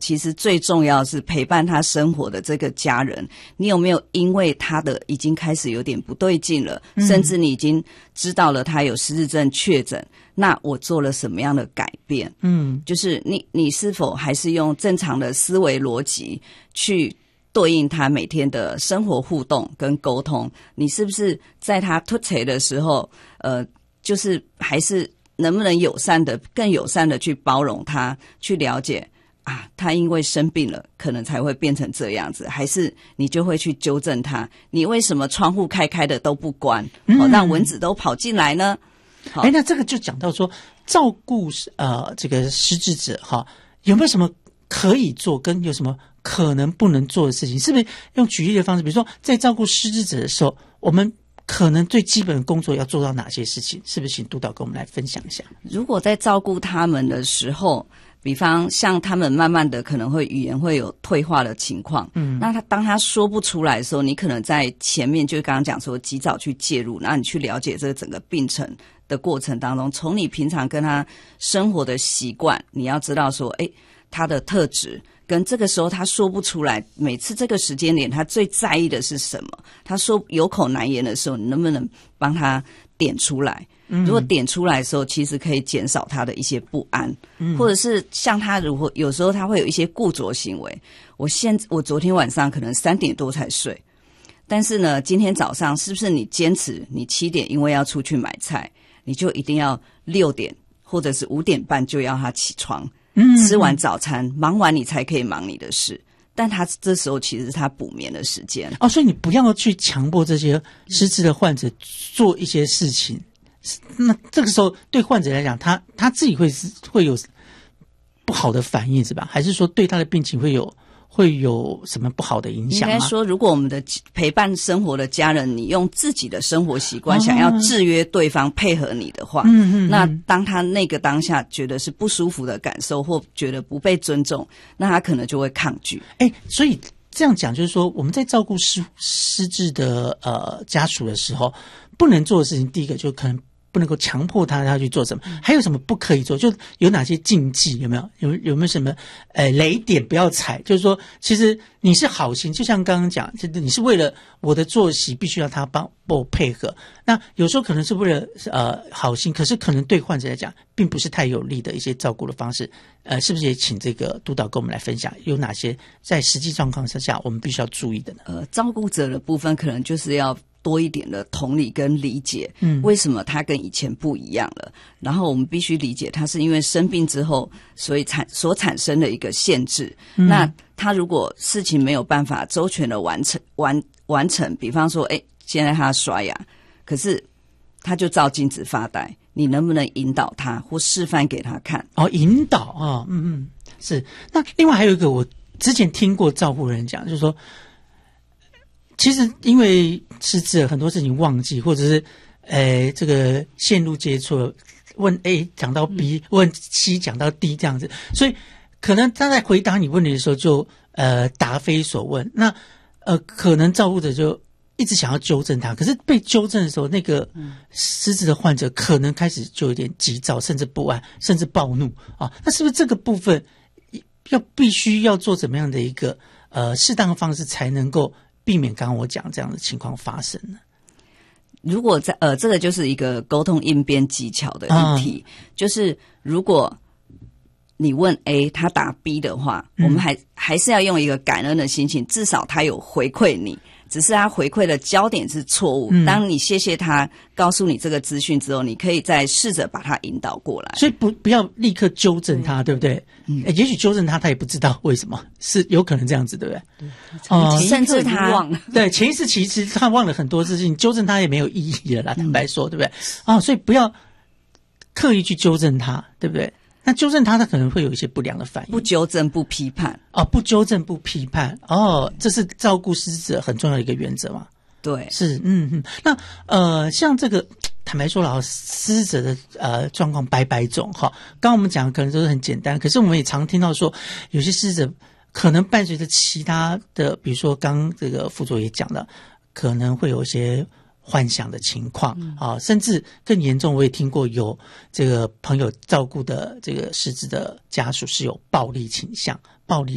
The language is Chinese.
其实最重要的是陪伴他生活的这个家人，你有没有因为他的已经开始有点不对劲了，甚至你已经知道了他有失智症确诊，那我做了什么样的改变？就是你是否还是用正常的思维逻辑去对应他每天的生活互动跟沟通？你是不是在他突袭的时候，就是还是能不能更友善的去包容他，去了解啊，他因为生病了，可能才会变成这样子，还是你就会去纠正他，你为什么窗户开开的都不关，让蚊子都跑进来呢？ 那这个就讲到说，照顾这个失智者有没有什么可以做，跟有什么可能不能做的事情？是不是用举例的方式，比如说在照顾失智者的时候，我们可能最基本的工作要做到哪些事情？是不是请督导跟我们来分享一下？ 如果在照顾他们的时候，比方像他们慢慢的可能会语言会有退化的情况，那当他说不出来的时候，你可能在前面就刚刚讲说及早去介入，然后你去了解这个整个病程的过程当中，从你平常跟他生活的习惯，你要知道说他的特质跟这个时候他说不出来，每次这个时间点他最在意的是什么，他说有口难言的时候，你能不能帮他点出来？如果点出来的时候，其实可以减少他的一些不安，或者是像他如果有时候他会有一些固着行为，我昨天晚上可能3点多才睡，但是呢今天早上是不是你坚持你7点因为要出去买菜，你就一定要6点或者是5点半就要他起床，吃完早餐忙完你才可以忙你的事，但他这时候其实是他补眠的时间所以你不要去强迫这些失智的患者做一些事情，那这个时候对患者来讲，他自己会有不好的反应是吧？还是说对他的病情会有什么不好的影响吗？ 应该说，如果我们的陪伴生活的家人，你用自己的生活习惯想要制约对方配合你的话，那当他那个当下觉得是不舒服的感受，或觉得不被尊重，那他可能就会抗拒。 所以这样讲就是说，我们在照顾失智的家属的时候，不能做的事情，第一个就可能不能够强迫他去做什么，还有什么不可以做？就有哪些禁忌？有没有什么雷点不要踩？就是说，其实你是好心，就像刚刚讲，你是为了我的作息必须要他帮我配合。那有时候可能是为了好心，可是可能对患者来讲，并不是太有利的一些照顾的方式。是不是也请这个督导跟我们来分享，有哪些在实际状况下我们必须要注意的呢？ 照顾者的部分可能就是要多一点的同理跟理解，为什么他跟以前不一样了，然后我们必须理解他是因为生病之后所产生的一个限制，那他如果事情没有办法周全的完成，比方说现在他刷牙，可是他就照镜子发呆，你能不能引导他或示范给他看？ 引导是。那另外还有一个我之前听过照顾人讲，就是说其实因为失智了，很多事情忘记，或者是这个线路接错，问 A 讲到 B，问 C 讲到 D 这样子，所以可能他在回答你问题的时候就答非所问，那可能照顾者就一直想要纠正他，可是被纠正的时候，那个失智的患者可能开始就有点急躁，甚至不安，甚至暴怒那是不是这个部分必须要做怎么样的一个适当的方式，才能够避免刚刚我讲这样的情况发生呢？ 如果在这个就是一个沟通应变技巧的议题，就是如果你问 A 他答 B 的话，我们还是要用一个感恩的心情，至少他有回馈你，只是他回馈的焦点是错误，当你谢谢他告诉你这个资讯之后，你可以再试着把他引导过来， 所以不要立刻纠正他，对不对？也许纠正他也不知道为什么，是有可能这样子，对不对？ 甚至他忘了，对，潜意识其实他忘了很多事情，纠正他也没有意义了啦，坦白说，对不对？所以不要刻意去纠正他，对不对？那纠正他可能会有一些不良的反应。 不纠正不批判不纠正不批判这是照顾失智者很重要的一个原则嘛。 对， 是那像这个坦白说了，失智者的状况百种刚刚我们讲的可能都是很简单，可是我们也常听到说有些失智者可能伴随着其他的，比如说刚这个副座也讲了，可能会有一些幻想的情况甚至更严重，我也听过有这个朋友照顾的这个失智的家属是有暴力倾向，暴力